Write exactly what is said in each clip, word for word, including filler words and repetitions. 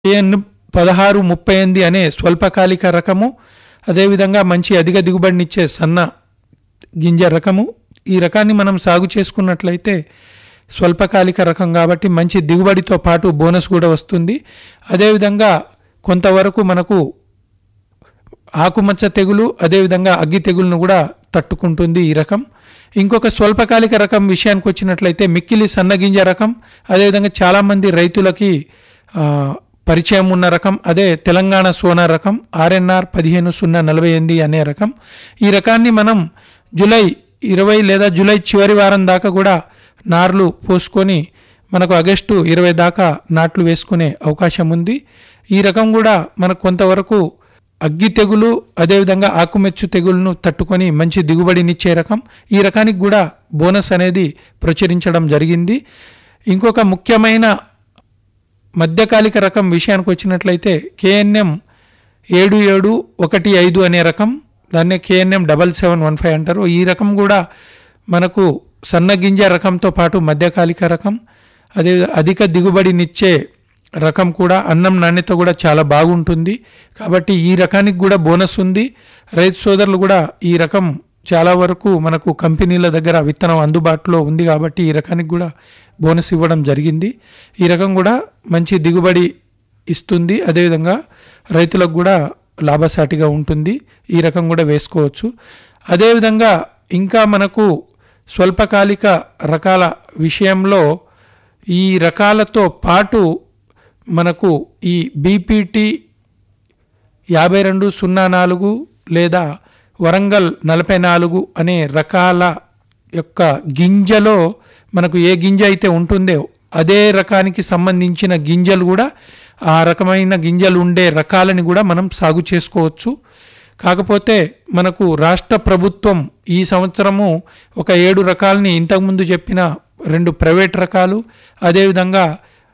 KN పదహారు ముప్పై ఎనిమిది అనే స్వల్పకాలిక రకము, అదేవిధంగా మంచి అధిక దిగుబడినిచ్చే సన్న గింజ రకము. ఈ రకాన్ని మనం సాగు చేసుకున్నట్లయితే స్వల్పకాలిక రకం కాబట్టి మంచి దిగుబడితో పాటు బోనస్ కూడా వస్తుంది. అదేవిధంగా కొంతవరకు మనకు ఆకుమచ్చ తెగులు, అదేవిధంగా అగ్గి తెగులను కూడా తట్టుకుంటుంది ఈ రకం. ఇంకొక స్వల్పకాలిక రకం విషయానికి వచ్చినట్లయితే మిక్కిలి సన్నగింజ రకం, అదేవిధంగా చాలామంది రైతులకి పరిచయం ఉన్న రకం అదే తెలంగాణ సోనా రకం ఆర్ఎన్ఆర్ పదిహేను సున్నా నలభై ఎనిమిది అనే రకం. ఈ రకాన్ని మనం జూలై ఇరవై లేదా జూలై చివరి వారం దాకా కూడా నార్లు పోసుకొని మనకు ఆగస్టు ఇరవై దాకా నాట్లు వేసుకునే అవకాశం ఉంది. ఈ రకం కూడా మనకు కొంతవరకు అగ్గి తెగులు, అదేవిధంగా ఆకుమెచ్చు తెగులను తట్టుకొని మంచి దిగుబడినిచ్చే రకం. ఈ రకానికి కూడా బోనస్ అనేది ప్రచురించడం జరిగింది. ఇంకొక ముఖ్యమైన మధ్యకాలిక రకం విషయానికి వచ్చినట్లయితే కేఎన్ఎం ఏడు ఏడు ఒకటి ఐదు అనే రకం, దాన్నే KNM double seven one five అంటారు. ఈ రకం కూడా మనకు సన్నగింజ రకంతో పాటు మధ్యకాలిక రకం, అదే అధిక దిగుబడినిచ్చే రకం కూడా, అన్నం నాణ్యత కూడా చాలా బాగుంటుంది కాబట్టి ఈ రకానికి కూడా బోనస్ ఉంది. రైతు సోదరులు కూడా ఈ రకం చాలా వరకు మనకు కంపెనీల దగ్గర విత్తనం అందుబాటులో ఉంది కాబట్టి ఈ రకానికి కూడా బోనస్ ఇవ్వడం జరిగింది. ఈ రకం కూడా మంచి దిగుబడి ఇస్తుంది, అదేవిధంగా రైతులకు కూడా లాభసాటిగా ఉంటుంది. ఈ రకం కూడా వేసుకోవచ్చు. అదేవిధంగా ఇంకా మనకు స్వల్పకాలిక రకాల విషయంలో ఈ రకాలతో పాటు మనకు ఈ బీపీటీ యాభై రెండు సున్నా నాలుగు లేదా వరంగల్ నలభై నాలుగు అనే రకాల యొక్క గింజలో మనకు ఏ గింజ అయితే ఉంటుందో అదే రకానికి సంబంధించిన గింజలు కూడా, ఆ రకమైన గింజలు ఉండే రకాలని కూడా మనం సాగు చేసుకోవచ్చు. కాకపోతే మనకు రాష్ట్ర ప్రభుత్వం ఈ సంవత్సరము ఒక ఏడు రకాలని, ఇంతకుముందు చెప్పిన రెండు ప్రైవేట్ రకాలు, అదేవిధంగా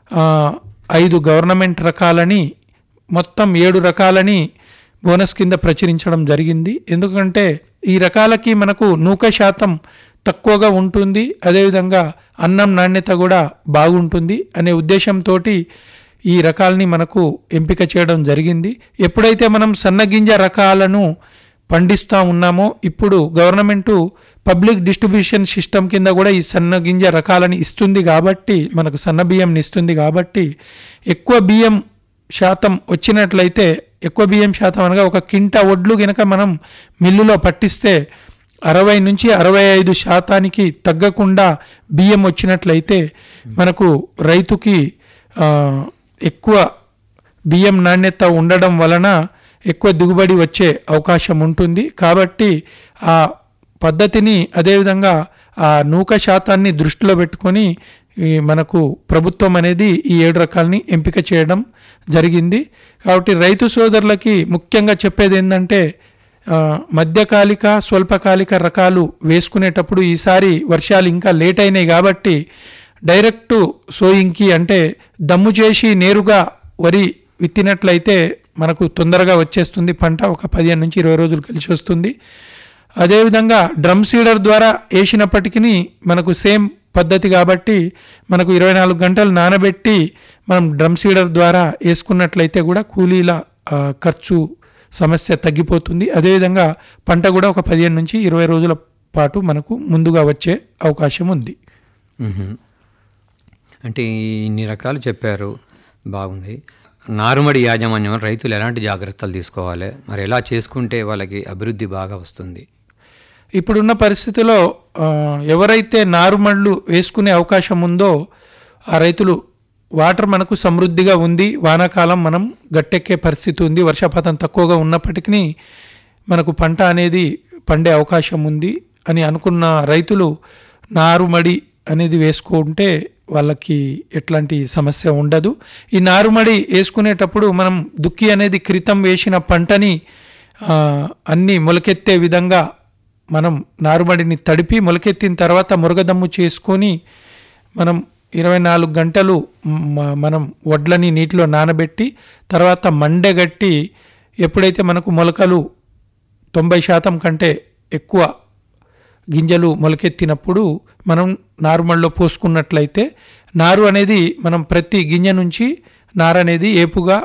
ఐదు గవర్నమెంట్ రకాలని, మొత్తం ఏడు రకాలని బోనస్ కింద ప్రచురించడం జరిగింది. ఎందుకంటే ఈ రకాలకి మనకు నూక శాతం తక్కువగా ఉంటుంది, అదేవిధంగా అన్నం నాణ్యత కూడా బాగుంటుంది అనే ఉద్దేశంతో ఈ రకాలని మనకు ఎంపిక చేయడం జరిగింది. ఎప్పుడైతే మనం సన్నగింజ రకాలను పండిస్తూ ఉన్నామో ఇప్పుడు గవర్నమెంటు పబ్లిక్ డిస్ట్రిబ్యూషన్ సిస్టమ్ కింద కూడా ఈ సన్నగింజ రకాలని ఇస్తుంది కాబట్టి, మనకు సన్న బియ్యంని ఇస్తుంది కాబట్టి ఎక్కువ బియ్యం శాతం వచ్చినట్లయితే, ఎక్కువ బియ్యం శాతం అనగా ఒక కింట వడ్లు కనుక మనం మిల్లులో పట్టిస్తే అరవై నుంచి అరవై ఐదు శాతానికి తగ్గకుండా బియ్యం వచ్చినట్లయితే మనకు రైతుకి ఎక్కువ బియ్యం నాణ్యత ఉండడం వలన ఎక్కువ దిగుబడి వచ్చే అవకాశం ఉంటుంది. కాబట్టి ఆ పద్ధతిని, అదేవిధంగా ఆ నూక శాతాన్ని దృష్టిలో పెట్టుకొని మనకు ప్రభుత్వం అనేది ఈ ఏడు రకాలని ఎంపిక చేయడం జరిగింది. కాబట్టి రైతు సోదరులకి ముఖ్యంగా చెప్పేది ఏంటంటే మధ్యకాలిక స్వల్పకాలిక రకాలు వేసుకునేటప్పుడు ఈసారి వర్షాలు ఇంకా లేట్ అయినాయి కాబట్టి డైరెక్ట్ సోయింగ్కి అంటే దమ్ము చేసి నేరుగా వరి విత్తినట్లయితే మనకు తొందరగా వచ్చేస్తుంది పంట, ఒక పదిహేను నుంచి ఇరవై రోజులు కలిసి వస్తుంది. అదేవిధంగా డ్రమ్ సీడర్ ద్వారా వేసినప్పటికీ మనకు సేమ్ పద్ధతి కాబట్టి మనకు ఇరవై నాలుగు గంటలు నానబెట్టి మనం డ్రమ్ సీడర్ ద్వారా వేసుకున్నట్లయితే కూడా కూలీల ఖర్చు సమస్య తగ్గిపోతుంది. అదేవిధంగా పంట కూడా ఒక పదిహేను నుంచి ఇరవై రోజుల పాటు మనకు ముందుగా వచ్చే అవకాశం ఉంది. అంటే ఇన్ని రకాలు చెప్పారు, బాగుంది. నారుమడి యాజమాన్యం రైతులు ఎలాంటి జాగ్రత్తలు తీసుకోవాలి, మరి ఎలా చేసుకుంటే వాళ్ళకి అభివృద్ధి బాగా వస్తుంది? ఇప్పుడున్న పరిస్థితిలో ఎవరైతే నారుమడులు వేసుకునే అవకాశం ఉందో ఆ రైతులు, వాటర్ మనకు సమృద్ధిగా ఉంది, వానాకాలం మనం గట్టెక్కే పరిస్థితి ఉంది, వర్షపాతం తక్కువగా ఉన్నప్పటికీ మనకు పంట అనేది పండే అవకాశం ఉంది అని అనుకున్న రైతులు నారుమడి అనేది వేసుకుంటే వాళ్ళకి ఎట్లాంటి సమస్య ఉండదు. ఈ నారుమడి వేసుకునేటప్పుడు మనం దుక్కి అనేది క్రితం వేసిన పంటని అన్నీ మొలకెత్తే విధంగా మనం నారుమడిని తడిపి మొలకెత్తిన తర్వాత మురగదమ్ము చేసుకొని మనం ఇరవై నాలుగు గంటలు మనం వడ్లని నీటిలో నానబెట్టి తర్వాత మండగట్టి, ఎప్పుడైతే మనకు మొలకలు తొంభై శాతం కంటే ఎక్కువ గింజలు మొలకెత్తినప్పుడు మనం నారుమడిలో పోసుకున్నట్లయితే నారు అనేది మనం ప్రతి గింజ నుంచి నార అనేది ఏపుగా